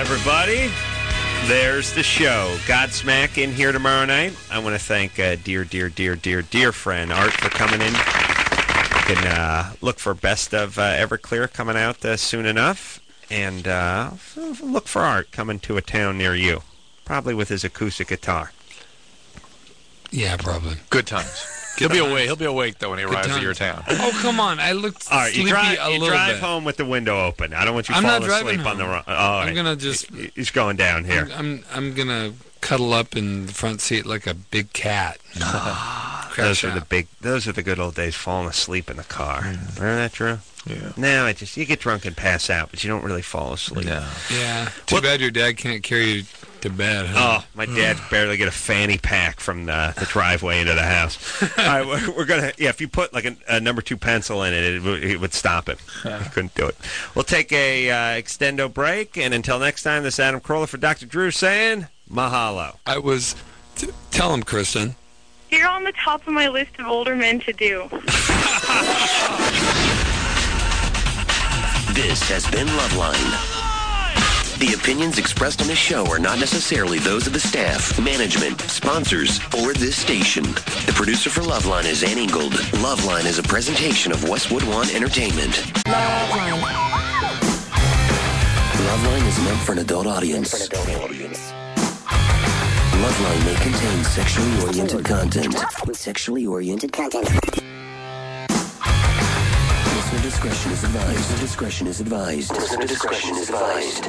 everybody. There's the show. Godsmack in here tomorrow night. I want to thank dear friend Art for coming in. You can look for Best of Everclear coming out soon enough. And look for Art coming to a town near you. Probably with his acoustic guitar. Yeah, probably. Good times. He'll be awake though when he arrives at your town. Oh, come on! I looked sleepy you little drive bit. home with the window open. I don't want you I'm falling not driving asleep on the home. run. Oh, I'm gonna just. He's going down here. I'm gonna cuddle up in the front seat like a big cat. Those are the good old days. Falling asleep in the car. Remember that, Drew? Yeah. No, you get drunk and pass out, but you don't really fall asleep. No. Yeah. Too bad your dad can't carry you to bed. Huh? Oh, my dad barely get a fanny pack from the driveway into the house. All right, we're gonna. Yeah, if you put like a number 2 pencil in it would stop him. He couldn't do it. We'll take a extendo break, and until next time, this is Adam Carolla for Dr. Drew saying mahalo. I was. Tell him, Kristen. You're on the top of my list of older men to do. This has been Loveline. The opinions expressed on this show are not necessarily those of the staff, management, sponsors, or this station. The producer for Loveline is Ann Ingold. Loveline is a presentation of Westwood One Entertainment. Loveline is meant for an adult audience. Loveline may contain sexually oriented content. Listener discretion is advised. Listener discretion is advised.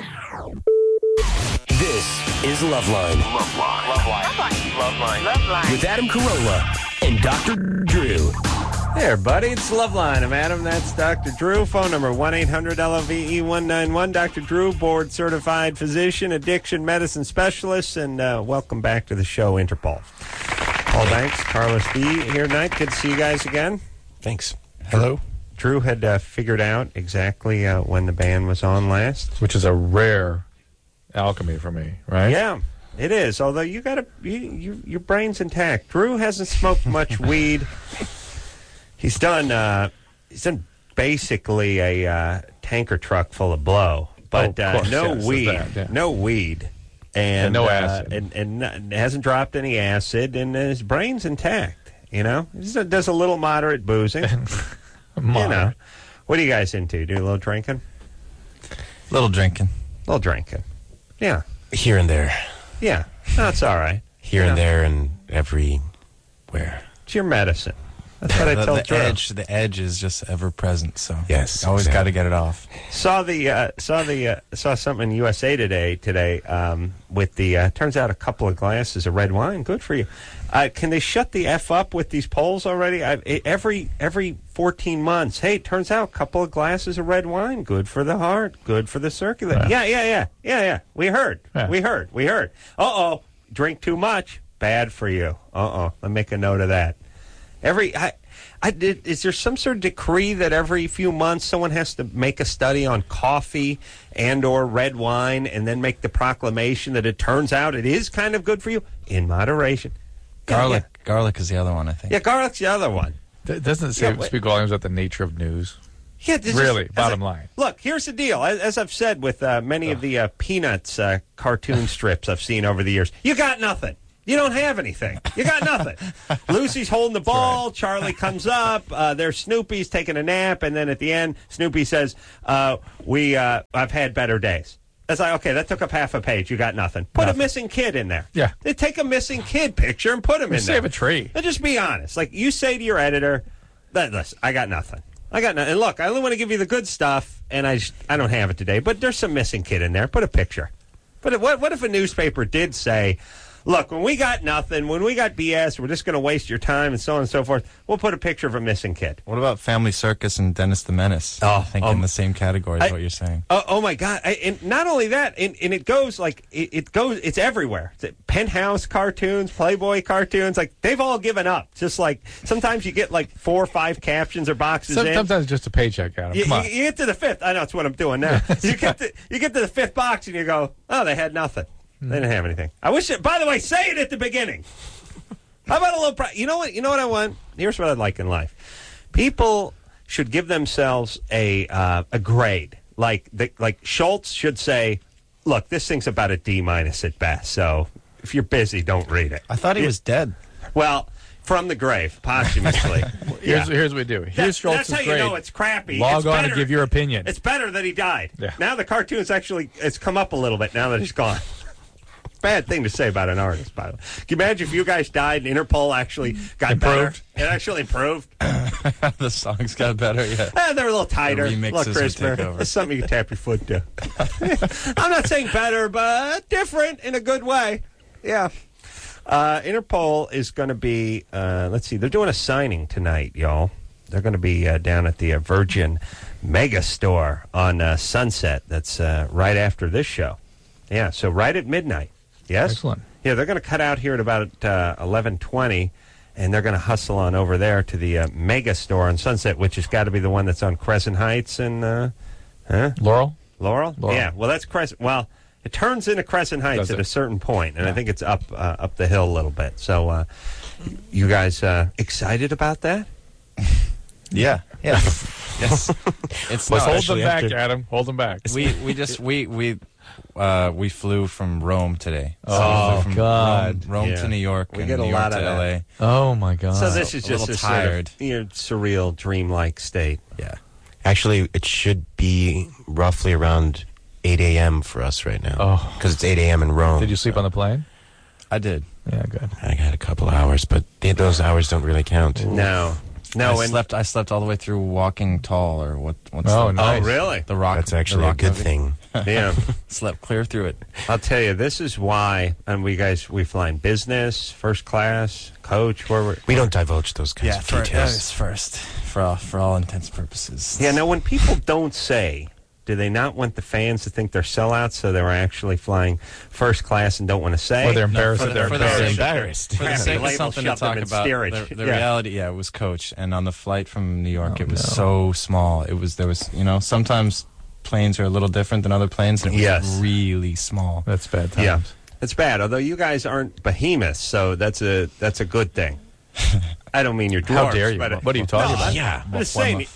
This is Loveline. Loveline. With Adam Carolla and Dr. Drew. Hey, everybody, it's Loveline. I'm Adam, that's Dr. Drew. Phone number 1-800-LOVE-191. Dr. Drew, board-certified physician, addiction medicine specialist, and welcome back to the show, Interpol. Paul Banks, Carlos D. here tonight. Good to see you guys again. Thanks. Hello. Drew had figured out exactly when the band was on last. Which is a rare alchemy for me, right? Yeah, it is. Although your brain's intact. Drew hasn't smoked much weed. He's done basically a tanker truck full of blow, but no weed, no weed, and no acid, and hasn't dropped any acid, and his brain's intact. You know, he does a little moderate boozing. You know, what are you guys into? Do a little drinking? Little drinking. Yeah. Here and there. Yeah. No, it's all right. Here and there and everywhere. It's your medicine. That's what I tell Drew. The edge is just ever present. So yes, always got to get it off. Saw something in USA Today with the turns out a couple of glasses of red wine. Good for you. Can they shut the F up with these polls already? Every 14 months. Hey, turns out a couple of glasses of red wine. Good for the heart. Good for the circulation. Yeah. We heard. Yeah. We heard. Drink too much. Bad for you. Let me make a note of that. Is there some sort of decree that every few months someone has to make a study on coffee and or red wine and then make the proclamation that it turns out it is kind of good for you in moderation? Garlic is the other one, I think. Yeah, garlic's the other one. Doesn't it speak volumes about the nature of news? Yeah, bottom line. Look, here's the deal. As I've said with many of the Peanuts cartoon strips I've seen over the years, you got nothing. You don't have anything. You got nothing. Lucy's holding the ball. Right. Charlie comes up. There's Snoopy's taking a nap. And then at the end, Snoopy says, I've had better days. It's like, okay, that took up half a page. You got nothing. Put a missing kid in there. Yeah. They take a missing kid picture and put him in there. Save a tree. And just be honest. Like, you say to your editor, listen, I got nothing. And look, I only want to give you the good stuff, and I don't have it today. But there's some missing kid in there. Put a picture. But what if a newspaper did say, look, when we got nothing, when we got BS, we're just going to waste your time and so on and so forth, we'll put a picture of a missing kid. What about Family Circus and Dennis the Menace? I think in the same category is what you're saying. Oh my God. And not only that, and it goes like, it's everywhere. It's Penthouse cartoons, Playboy cartoons, like they've all given up. Just like, sometimes you get like 4 or 5 captions or boxes in. Sometimes just a paycheck out of them. Come on. You get to the 5th. I know, it's what I'm doing now. you get to the 5th box and you go, oh, they had nothing. They didn't have anything. I wish. By the way, say it at the beginning. How about a little? You know what? You know what I want? Here's what I'd like in life. People should give themselves a grade. Like Schultz should say look, this thing's about a D- at best. So if you're busy, don't read it. I thought he was dead. Well, from the grave, posthumously. Here's what we do. Here's Schultz's That's how grade. you know it's crappy. Log it's on and give your opinion. It's better that he died. Yeah. Now the cartoon's it's come up a little bit now that he's gone. Bad thing to say about an artist, by the way. Can you imagine if you guys died and Interpol actually got Improved? better? It actually improved. The songs got better, yeah. They were a little tighter, a remixes little would crisper. take over. It's something you can tap your foot to. I'm not saying better, but different in a good way. Yeah. Interpol is going to be, let's see, they're doing a signing tonight, y'all. They're going to be down at the Virgin Mega Store on Sunset. That's right after this show. Yeah, so right at midnight. Yes? Excellent. Yeah, they're going to cut out here at about 11:20, and they're going to hustle on over there to the Mega Store on Sunset, which has got to be the one that's on Crescent Heights and, Laurel? Laurel? Yeah, well, that's Crescent. Well, it turns into Crescent Heights at a certain point, and I think it's up the hill a little bit. So, you guys excited about that? Yeah. Yes. It's not. Hold them back, Adam. Hold them back. We flew from Rome today. So Oh, we flew from God. Rome to New York. We and get a New lot York of to that. LA. Oh, my God. So this is a just little a tired. sort of surreal, dreamlike state. Yeah. Actually, it should be roughly around 8 a.m. for us right now. Oh. Because it's 8 a.m. in Rome. Did you sleep on the plane? I did. Yeah, good. I had a couple hours, but those hours don't really count. No. I slept all the way through Walking Tall, or what's Oh, the, nice. Oh, really? the rock. That's the actually a rock good movie. thing. Yeah. Slept clear through it. I'll tell you, this is why, and we fly in business, first class, coach, We don't divulge those kinds of details. First, for all intents and purposes. Yeah, now when people don't say, do they not want the fans to think they're sellouts, so they were actually flying first class and don't want to say? Or they're embarrassed for that the- they're for the- embarrassed. Embarrassed. For the Crappy sake of label, something to shove them talk in about, steerage. the Yeah. reality, it was coach. And on the flight from New York, it was so small. There was, sometimes planes are a little different than other planes, and it was really small. That's bad times. Yeah, it's bad. Although you guys aren't behemoths, so that's a good thing. I don't mean you're dwarfs. How dare you? But, What are you talking about? Yeah. I'm just saying,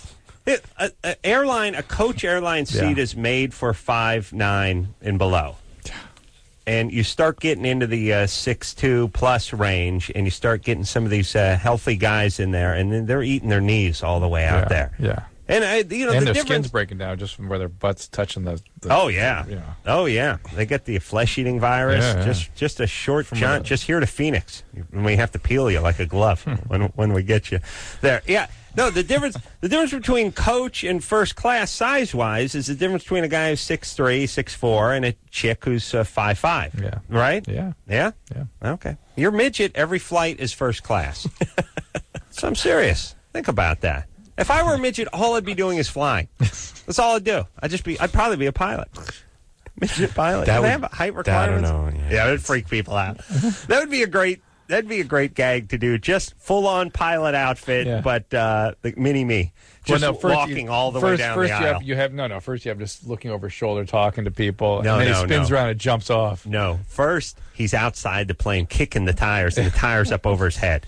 a coach airline seat is made for 5'9" and below. And you start getting into the 6'2" plus range, and you start getting some of these healthy guys in there, and then they're eating their knees all the way out there. Yeah. And And the their difference. skin's breaking down just from where their butt's touching the Oh yeah. Yeah. Oh yeah. They get the flesh-eating virus. Yeah, yeah. Just a short jaunt. Just here to Phoenix, and we have to peel you like a glove when we get you there. Yeah. No, the difference between coach and first class size-wise is the difference between a guy who's 6'3", 6'4", and a chick who's 5'5". Yeah. Right. Yeah. Yeah. Yeah. Okay. Your midget, every flight is first class. So I'm serious. Think about that. If I were a midget, all I'd be doing is flying. That's all I'd do. I'd probably be a pilot. Midget pilot. That Do they would- have height I requirements? don't know. Yeah, it would freak people out. That'd be a great gag to do. Just full on pilot outfit, but the mini me. Just walking all the way down the aisle. First you have just looking over his shoulder, talking to people, No, and then no, he spins no. around and jumps off. No. First, he's outside the plane kicking the tires, and the tires up over his head.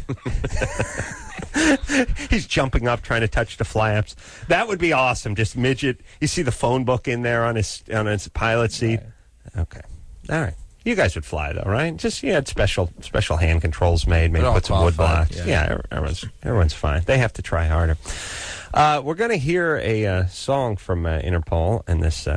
He's jumping up, trying to touch the flaps. That would be awesome. Just midget. You see the phone book in there on his pilot seat. Right. Okay. All right. You guys would fly though, right? Just had special hand controls made. Maybe put some wood blocks. Yeah, everyone's fine. They have to try harder. We're going to hear a song from Interpol, and this